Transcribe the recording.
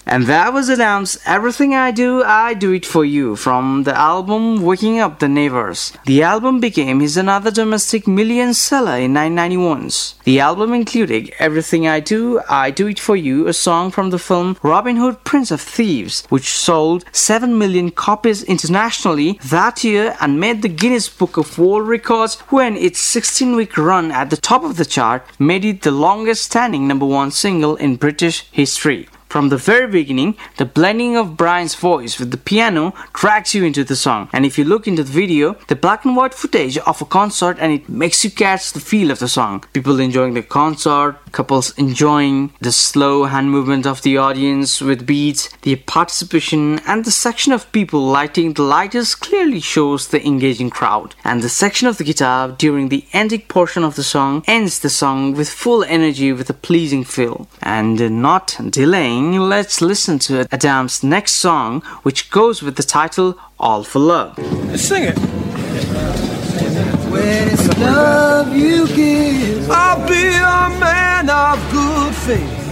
And that was Adam's Everything I Do It For You from the album Waking Up the Neighbors. The album became his another domestic million seller in 1991. The album included Everything I Do It For You, a song from the film Robin Hood, Prince of Thieves, which sold 7 million copies internationally that year and made the Guinness Book of World Records when its 16-week run at the top of the chart made it the longest standing number one single in British history. From the very beginning, the blending of Brian's voice with the piano drags you into the song. And if you look into the video, the black and white footage of a concert and it makes you catch the feel of the song. People enjoying the concert, couples enjoying the slow hand movement of the audience with beats, the participation and the section of people lighting the lighters clearly shows the engaging crowd. And the section of the guitar during the ending portion of the song ends the song with full energy with a pleasing feel. And not delaying, let's listen to Adam's next song, which goes with the title All for Love. Let's sing it. When it's love you give, I'll be a man of good faith.